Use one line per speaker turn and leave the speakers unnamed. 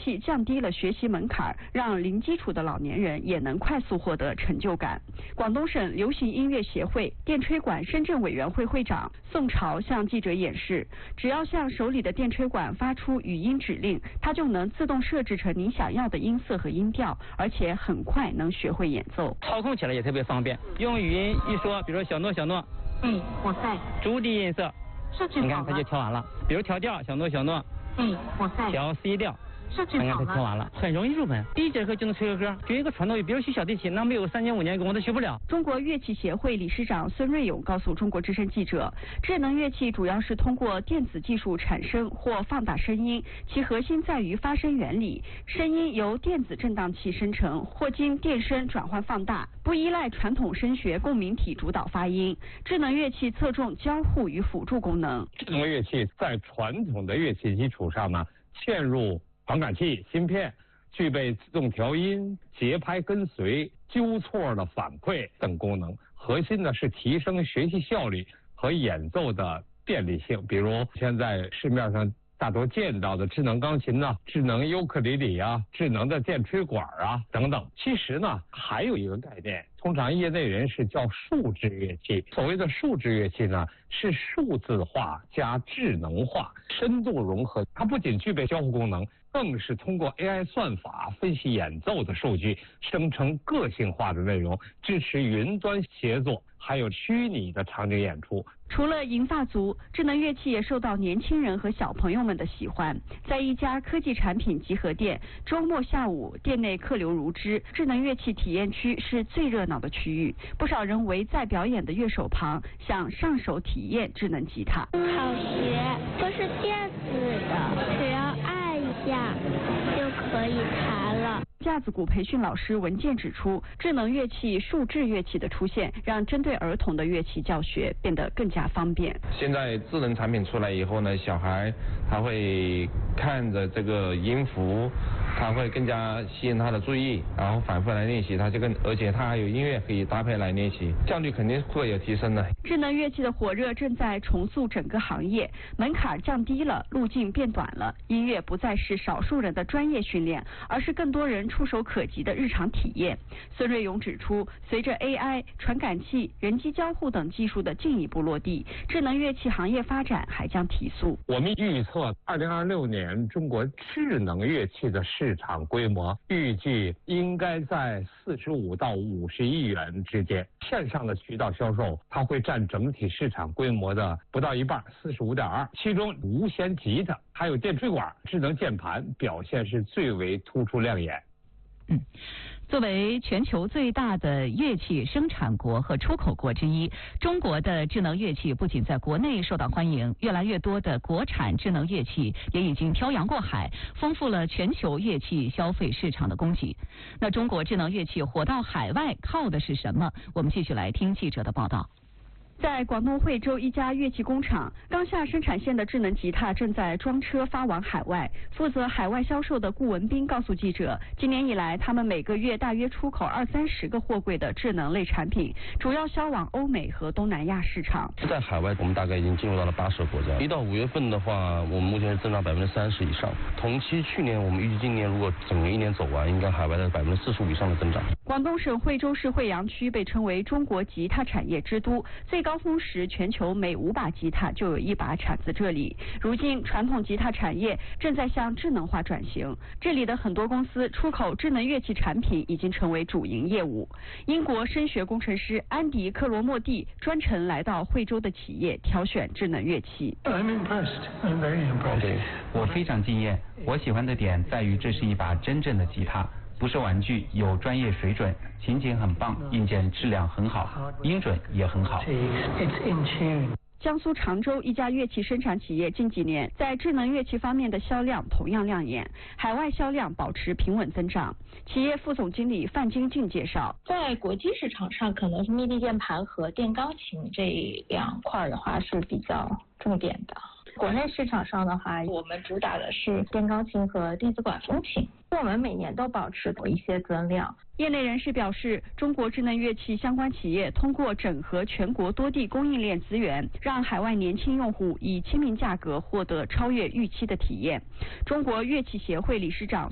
器降低了学习门槛，让零基础的老年人也能快速获得成就感。广东省流行音乐协会电吹管深圳委员会会长宋朝向记者演示，只要向手里的电吹管发出语音指令，它就能自动设置成您想要的音色和音调，而且很快能学会演奏。
操控起来也特别方便，用语音一说，比如说小诺小诺，
我在。
逐低音色，你看它就调完了。比如调调，小诺小诺，
我在。
调 C 调。
你
看他调完了，很容易入门。第一节课就能吹个歌，学一个传统乐，比如学小提琴，那没有3年5年功都学不了。
中国乐器协会理事长孙瑞勇告诉中国之声记者，智能乐器主要是通过电子技术产生或放大声音，其核心在于发声原理。声音由电子振荡器生成，或经电声转换放大，不依赖传统声学共鸣体主导发音。智能乐器侧重交互与辅助功能。
智能乐器在传统的乐器基础上呢，嵌入传感器、芯片，具备自动调音、节拍跟随、纠错的反馈等功能。核心呢是提升学习效率和演奏的便利性。比如现在市面上大多见到的智能钢琴呐、智能尤克里里啊、智能的电吹管啊等等。其实呢，还有一个概念，通常业内人士叫数字乐器。所谓的数字乐器呢，是数字化加智能化，深度融合。它不仅具备交互功能，更是通过 AI 算法分析演奏的数据，生成个性化的内容，支持云端协作，还有虚拟的场景演出。
除了银发族，智能乐器也受到年轻人和小朋友们的喜欢。在一家科技产品集合店，周末下午店内客流如织，智能乐器体验区是最热闹的区域。不少人围在表演的乐手旁，想上手体验智能吉他。
好学，都是电子的，只要按一下就可以弹了。
架子鼓培训老师文健指出，智能乐器、数智乐器的出现，让针对儿童的乐器教学变得更加方便。
现在智能产品出来以后呢，小孩他会看着这个音符，他会更加吸引他的注意，然后反复来练习，而且他还有音乐可以搭配来练习，效率肯定会有提升的。
智能乐器的火热正在重塑整个行业，门槛降低了，路径变短了，音乐不再是少数人的专业训练，而是更多人触手可及的日常体验。孙瑞勇指出，随着 AI、传感器、人机交互等技术的进一步落地，智能乐器行业发展还将提速。
我们预测2026年中国智能乐器的市场规模预计应该在45到50亿元之间。线上的渠道销售它会占整体市场规模的不到一半，45.2%。其中无弦吉他还有电吹管、智能键盘表现是最为突出亮眼。
作为全球最大的乐器生产国和出口国之一，中国的智能乐器不仅在国内受到欢迎，越来越多的国产智能乐器也已经漂洋过海，丰富了全球乐器消费市场的供给。那中国智能乐器火到海外靠的是什么？我们继续来听记者的报道。
在广东惠州一家乐器工厂，刚下生产线的智能吉他正在装车发往海外。负责海外销售的顾文斌告诉记者，今年以来，他们每个月大约出口20-30个货柜的智能类产品，主要销往欧美和东南亚市场。
在海外，我们大概已经进入到了80个国家。1到5月份的话，我们目前是增长30%以上。同期去年，我们预计今年如果整个一年走完，应该海外的45%以上的增长。
广东省惠州市惠阳区被称为中国吉他产业之都，最高峰时，全球每5把吉他就有1把产自这里。如今，传统吉他产业正在向智能化转型，这里的很多公司出口智能乐器产品已经成为主营业务。英国声学工程师安迪·克罗莫蒂专程来到惠州的企业挑选智能乐器。
I'm impressed. I'm very impressed.
我非常惊艳，我喜欢的点在于这是一把真正的吉他。不是玩具，有专业水准，琴颈很棒，硬件质量很好，音准也很好。
江苏常州一家乐器生产企业近几年在智能乐器方面的销量同样亮眼，海外销量保持平稳增长。企业副总经理范金静介绍，
在国际市场上，可能是MIDI键盘和电钢琴这2块的话是比较重点的。国内市场上的话，我们主打的是电钢琴和电子管风琴，我们每年都保持一些增量。
业内人士表示，中国智能乐器相关企业通过整合全国多地供应链资源，让海外年轻用户以亲民价格获得超越预期的体验。中国乐器协会理事长